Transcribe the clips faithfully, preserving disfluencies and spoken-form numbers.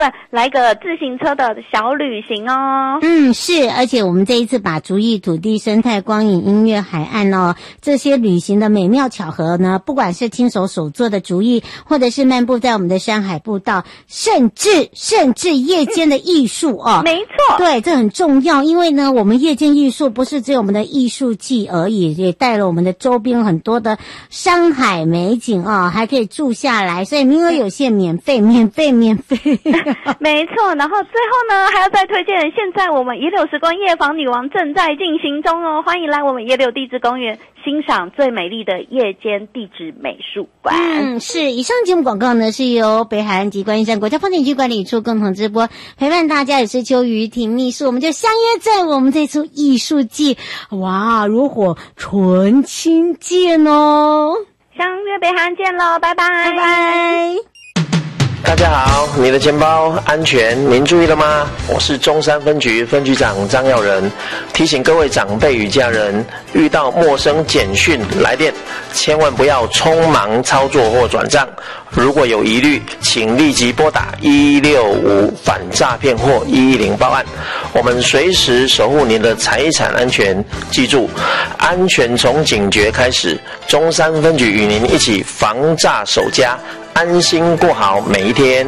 来个自行车的小旅行哦。 嗯，是，而且我们这一次把竹艺、土地、生态、光影、音乐、海岸哦，这些旅行的美妙巧合呢，不管是亲手手做的竹艺，或者是漫步在我们的山海步道，甚至甚至夜间的艺术哦， 没错， 对，这很重要，因为呢，我们夜间艺术不是只有我们的艺术季而已，也带了我们的周边很多的山海美景哦，还可以住下来，所以名额有限，免费，免费，免费。 没错，然后最后呢，还要再推荐，现在我们野柳时光夜访女王正在进行中哦，欢迎来我们野柳地质公园欣赏最美丽的夜间地质美术馆。 嗯，是。以上节目广告呢是由北海岸及观音山国家风景区管理处共同直播，陪伴大家也是邱瑜婷秘书，我们就相约在我们这出艺术季，哇，如火纯青见哦， 相约北海岸见喽，拜拜， 拜拜。 大家好，你的钱包安全，您注意了吗？我是中山分局分局长张耀仁，提醒各位长辈与家人，遇到陌生简讯来电，千万不要匆忙操作或转账。如果有疑虑，请立即拨打一六五反诈骗或一一零报案，我们随时守护您的财产安全。记住，安全从警觉开始，中山分局与您一起防诈守家，安心过好每一天。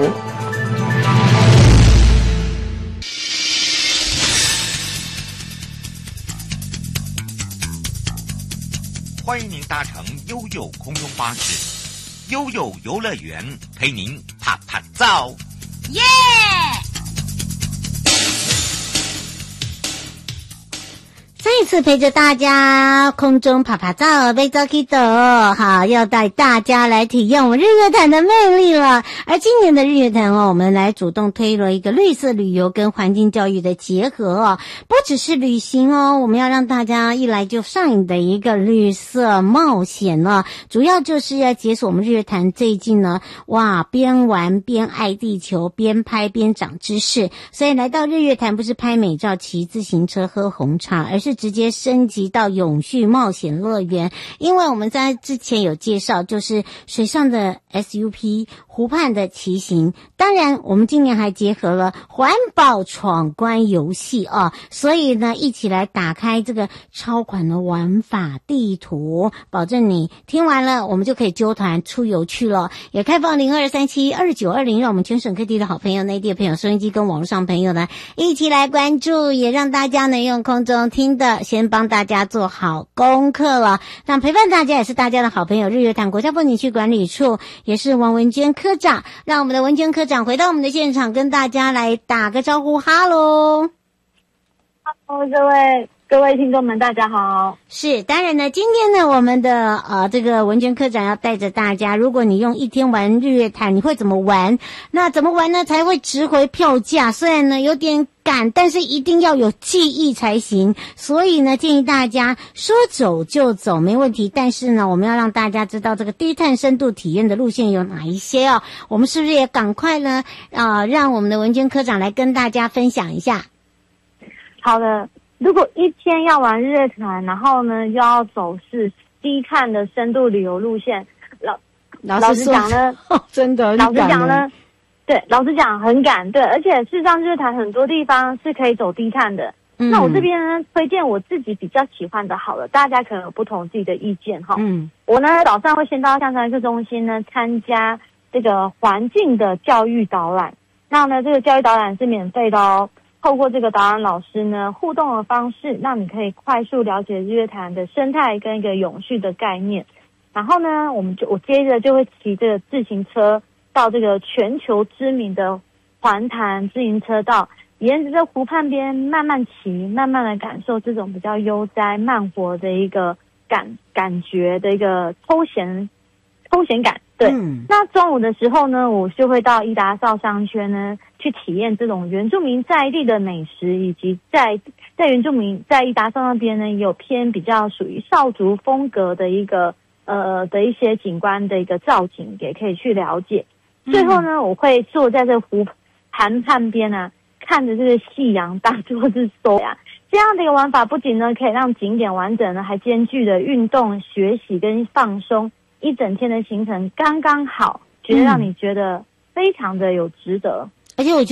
欢迎您搭乘悠悠空中巴士，悠悠游乐园陪您啪啪照， 耶！上一次陪着大家空中爬爬照被照 K 的好，要带大家来体验我们日月潭的魅力了。而今年的日月潭哦，我们来主动推了一个绿色旅游跟环境教育的结合哦，不只是旅行哦，我们要让大家一来就上瘾的一个绿色冒险呢，主要就是要解锁我们日月潭最近呢，哇，边玩边爱地球，边拍边长知识，所以来到日月潭不是拍美照、骑自行车、喝红茶，而是直接升级到永续冒险乐园。因为我们在之前有介绍，就是水上的 S U P、 湖畔的骑行，当然我们今年还结合了环保闯关游戏啊，所以呢一起来打开这个超款的玩法地图，保证你听完了我们就可以揪团出游去了。也开放零二三七二九二零，让我们全省各地的好朋友、内地的朋友、收音机跟网络上朋友呢一起来关注，也让大家能用空中听的先帮大家做好功课了。那陪伴大家也是大家的好朋友，日月潭国家风景区管理处，也是王文娟科长，让我们的文娟科长回到我们的现场，跟大家来打个招呼。哈喽， 哈喽，各位各位听众们，大家好。 是，当然呢，今天呢，我们的呃这个文娟科长要带着大家，如果你用一天玩日月潭，你会怎么玩？那怎么玩呢才会值回票价？虽然呢有点赶，但是一定要有记忆才行。所以呢，建议大家说走就走没问题，但是呢，我们要让大家知道这个低碳深度体验的路线有哪一些哦。我们是不是也赶快呢啊、呃，让我们的文娟科长来跟大家分享一下？ 好的。如果一天要玩日月潭，然后呢又要走是低碳的深度旅游路线，老老实讲呢， 哦、真的老实讲呢，对，老实讲很赶，对，而且事实上日月潭很多地方是可以走低碳的。嗯、那我这边呢推荐我自己比较喜欢的，好了，大家可能有不同自己的意见哈。嗯，我呢早上会先到象山客中心呢参加这个环境的教育导览，那呢这个教育导览是免费的哦。透过这个导览老师呢互动的方式，让你可以快速了解日月潭的生态跟一个永续的概念。然后呢，我们就我接着就会骑这个自行车到这个全球知名的环潭自行车道，沿着这湖畔边慢慢骑，慢慢的感受这种比较悠哉慢活的一个感感觉的一个悠闲悠闲感。对、嗯，那中午的时候呢，我就会到伊达邵商圈呢去体验这种原住民在地的美食，以及在在原住民在伊达邵那边呢也有偏比较属于少族风格的一个呃的一些景观的一个造景，也可以去了解。最后呢，我会坐在这湖潭畔边啊，看着这个夕阳当作是收呀。这样的一个玩法不仅呢可以让景点完整呢，还兼具了运动、学习跟放松。一整天的行程刚刚好，觉得让你觉得非常的有值得。 而且我觉得